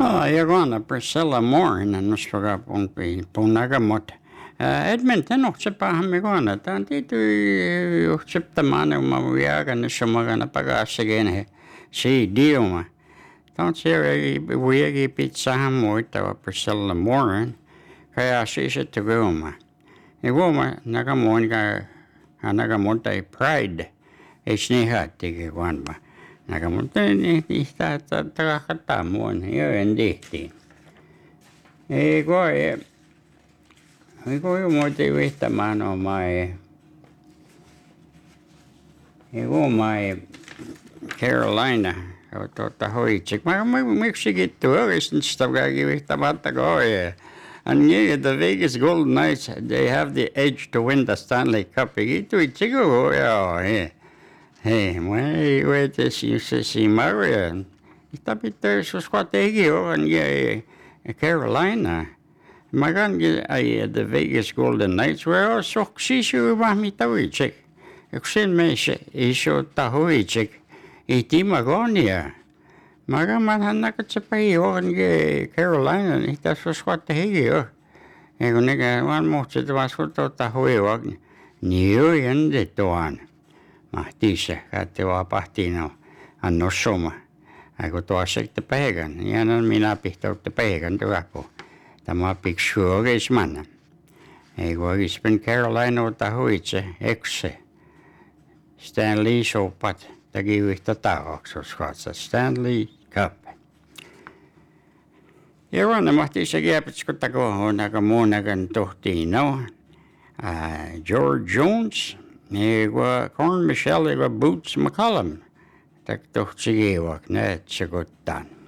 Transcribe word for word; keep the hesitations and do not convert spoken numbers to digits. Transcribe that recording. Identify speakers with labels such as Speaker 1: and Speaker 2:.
Speaker 1: Oh, jag går Priscilla Morin and Mustafa Ponpi, Ponagamot. Edmonton oksipahamigoana taan tiitui oksiptamana umawiagan sumagana pag-asigin si Dioma. Taan siya iwiagi pitsahan mo itawa Priscilla Morin kaya siya siya tuguma. Iguma nagamon ka nagamon tayo pride isnihat tigikuan ba. Nagamon tayo ita tagakatamon yun hindi ti. Ego eh Ego yung motivate mano may ego may Carolina o to tahoy chick may may mixigit to is instead gagi tamatago eh and yeah the Vegas Golden Knights they have the edge to win the Stanley Cup ito chigo yeah eh hey may wait is you see Marian itapiter so squategi o and yeah Carolina Magan ay the Vegas Golden Knights were so sisyo mahmitawichik. Eksin me isyo tahuichik. Iti magonia. Magan manhanak sa payo nge Carolina ita so swatahigi. Ego nega wan mo sa tawaso to tahui wag niyo yan ditoan. Mahtisa katiwa pahtino ano soma. Ego to asik te pahegan. Yan ang minapihtaw te pahegan to ako. Tama picture is man. Ego is been Carolina tahuitse exe. Stanley sopat tagiwit tatawag so sa Stanley Cup. Ero na mahti sa gapits ko tago nagamuna ganto tino. Uh, George Jones, ego Corn Michelle, ego Boots McCollum. Takto sige wak na sagutan.